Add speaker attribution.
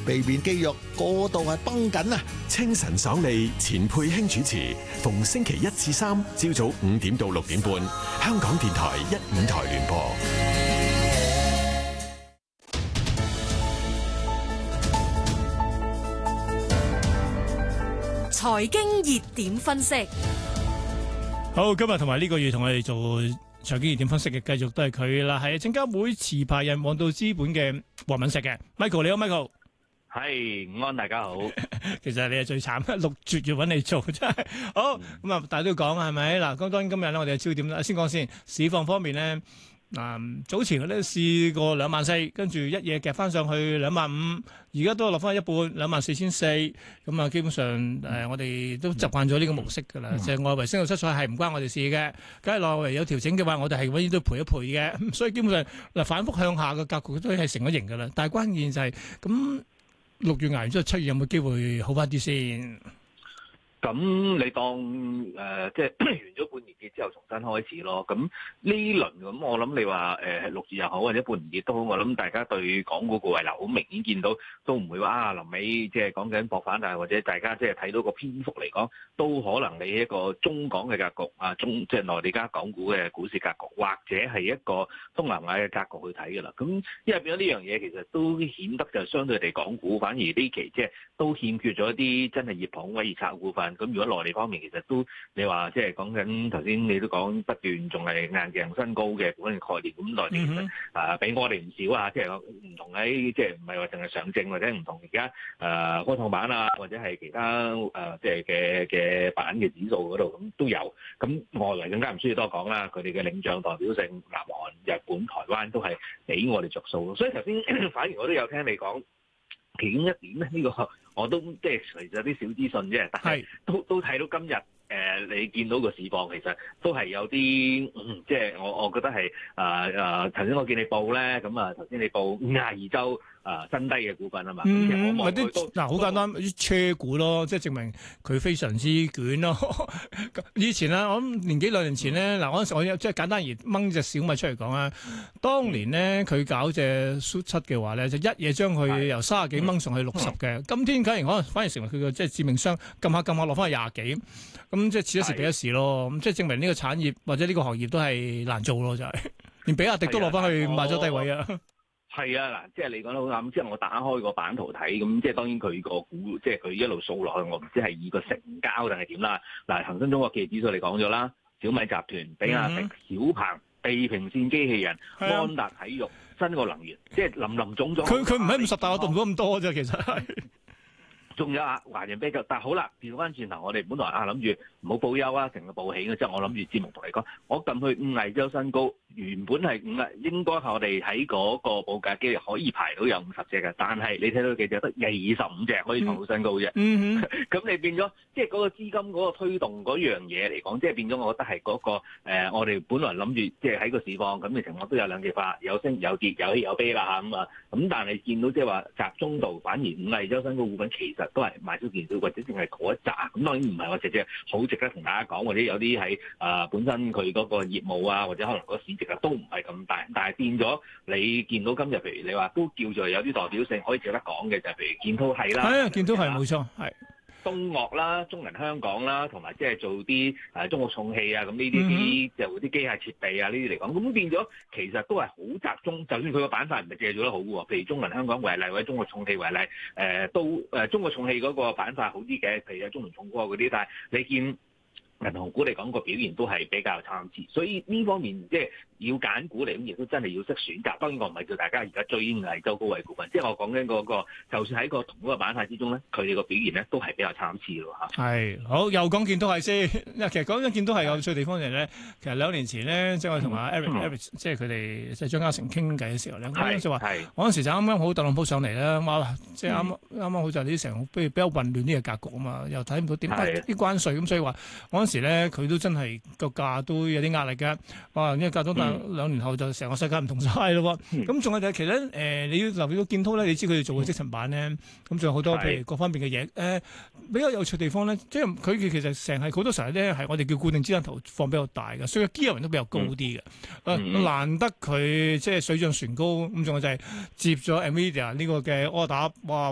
Speaker 1: 避免肌肉過度係繃緊啊！
Speaker 2: 清晨爽利，錢佩卿主持，逢星期1至3朝早5點到6點半，香港電台1、5台聯播。
Speaker 3: 財經熱點分析，
Speaker 4: 好，今日同埋呢個月同我哋做財經熱點分析嘅，繼續都係佢啦，係證監會持牌人王道資本嘅黃敏碩嘅 Michael， 你好 Michael，
Speaker 5: 係午安，大家好。
Speaker 4: 其實你係最慘，6月要揾你做真係好咁啊！大家都要講係咪嗱？咁當然今日咧，我哋嘅焦點啦，先講先市況方面咧。早前我都試過24000，跟住一夜夾翻上去25000，而家都落翻一半24400，咁啊基本上我哋都習慣咗呢個模式㗎啦，即係外圍升到七彩係唔關我哋事嘅，梗係內圍有調整嘅話，我哋係永遠都賠一賠嘅，所以基本上嗱反覆向下嘅格局都係成咗型㗎啦。但係關鍵就係咁6月捱完之後，7月有冇機會好翻啲先？
Speaker 5: 咁你當即係完咗半年結之後重新開始咯。咁呢輪咁我諗你話6月又好或者半年結都好，我諗大家對港股個位流好明顯見到都唔會話臨尾即係講緊搏反彈，或者大家即係睇到個篇幅嚟講，都可能你一個中港嘅格局啊，即係內地加港股嘅股市格局，或者係一個東南亞嘅格局去睇㗎啦。咁因為變咗呢樣嘢，其實都顯得就相對地港股反而呢期即係都欠缺咗一啲真係熱捧或者熱炒股份。咁如果內地方面其實都你話即係講緊頭先你都講不斷仲係硬淨新高嘅股份概念，咁內地其實比我哋唔少啊，即係唔同喺即係唔係話淨係上證或者唔同而家科創板啊，或者係其他即係嘅板嘅指數嗰度咁都有。咁外圍更加唔需要多講啦，佢哋嘅領漲代表性，南韓、日本、台灣都係俾我哋着數。所以頭先反而我都有聽你講。其中一點咧，呢個我都即係其實有啲小資訊啫，但係都睇到今日你見到個市況其實都係有啲即係我覺得係頭先我見你報咧，咁啊頭先你報52周新低嘅股份啊嘛，
Speaker 4: 唔係啲嗱好簡單啲車股咯，即係證明佢非常之捲咯。以前咧，我諗年幾兩年前咧，嗱嗰陣時我即係簡單而掹隻小米出嚟講啊，當年咧佢搞隻 Suit7嘅話咧，就一嘢將佢由30幾掹上去60嘅。今天假如可能反而成為佢嘅即係致命傷，撳下落翻去20幾，咁即係此一時彼一時咯。咁即係證明呢個產業或者呢個行業都係難做咯，就係連比亞迪都落翻去賣咗低位啊。
Speaker 5: 係啊，嗱，即係你講得好啱。即係我打開個版圖睇，咁即係當然佢個股，即係佢一路掃落去，我唔知係以個成交定係點啦。嗱，恒生中國企業指數你講咗啦，小米集團、比亞迪、小鵬、地平線機器人、安達體育、新奧能源，即係林林總總。佢
Speaker 4: 唔喺50大，我讀唔到咁多啫，其實係。
Speaker 5: 仲有華潤啤酒，但係好啦，調翻轉頭，我哋本來諗住唔好報憂啊，成個報喜嘅，即係我諗住節目同你講，我撳去50周新高，原本係應該係我哋喺嗰個報價機可以排到有50隻嘅，但係你睇到幾隻得25隻可以創到新高啫。咁你變咗即係嗰個資金嗰個推動嗰樣嘢嚟講，即係變咗，我覺得係嗰個我哋本來諗住即係喺個市況咁嘅情況都有兩極化，有升有跌，有起有悲啦嚇咁啊。咁但係見到即係話集中度反而50周新高股份其實都係賣少見少，或者淨係嗰一紮。咁當然唔係話隻好值得同大家講，或者有啲喺本身佢嗰個業務啊，或者可能個市值啊都唔係咁大。但係變咗你見到今日，譬如你話都叫做有啲代表性可以值得講嘅，就係譬如建滔係啦，
Speaker 4: 係啊，建滔係冇錯，係。
Speaker 5: 東岳啦、中銀香港啦，同埋即係做啲中國重器啊，咁呢啲就啲機械設備啊呢啲嚟講，咁變咗其實都係好集中。就算佢個板塊唔係借做得好喎，譬如中銀香港為例，或者中國重器為例，中國重器嗰個板塊好啲嘅，譬如有中聯重工嗰啲，但係你見銀行股嚟講個表現都係比較參差，所以呢方面即係要揀股嚟咁，亦都真係要識選擇。當然我唔係叫大家而家追危周高位股份，即係我講緊嗰個，就算喺個同嗰個板塊之中咧，佢哋個表現咧都係比較參差咯嚇。係
Speaker 4: 好，又講建滔係先。其實講緊建滔係有趣地方就係咧，其實2年前咧，即係我同阿 Eric 即係佢哋即係張家成傾偈嘅時候咧，就話嗰陣時就啱啱好特朗普上嚟啦，話即係啱啱好就係呢成比較混亂呢個格局啊嘛，又睇唔到點啲關稅咁，所以話嗰陣時咧佢都真係個價都有啲壓力嘅。哇！因為隔咗2年後就成個世界唔同晒咯喎。咁仲有就係其實你要留意到建滔咧，你知佢哋做嘅積層板咧，咁仲有好多譬如各方面嘅嘢。比較有趣地方咧，即係佢其實成係好多時候咧係我哋叫固定資產投放比較大嘅，所以 gearing 都比較高啲嘅。難得佢即係水漲船高，咁仲有就係接咗 Nvidia 呢個嘅 order，哇！